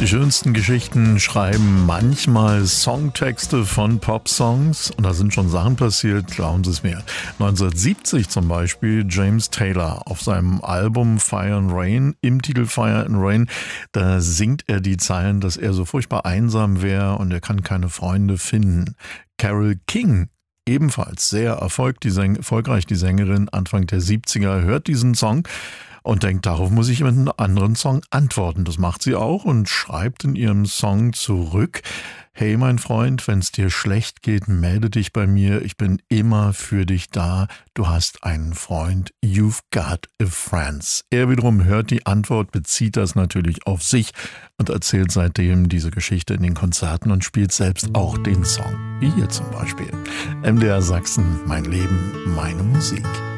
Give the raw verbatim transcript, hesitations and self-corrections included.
Die schönsten Geschichten schreiben manchmal Songtexte von Popsongs und da sind schon Sachen passiert, glauben Sie es mir. neunzehnhundertsiebzig zum Beispiel James Taylor auf seinem Album Fire and Rain, im Titel Fire and Rain, da singt er die Zeilen, dass er so furchtbar einsam wäre und er kann keine Freunde finden. Carole King, ebenfalls sehr erfolg, die Säng- erfolgreich die Sängerin Anfang der siebziger, hört diesen Song und denkt, darauf muss ich mit einem anderen Song antworten. Das macht sie auch und schreibt in ihrem Song zurück: Hey mein Freund, wenn's dir schlecht geht, melde dich bei mir. Ich bin immer für dich da. Du hast einen Freund. You've got a friend. Er wiederum hört die Antwort, bezieht das natürlich auf sich und erzählt seitdem diese Geschichte in den Konzerten und spielt selbst auch den Song. Wie hier zum Beispiel. M D R Sachsen, mein Leben, meine Musik.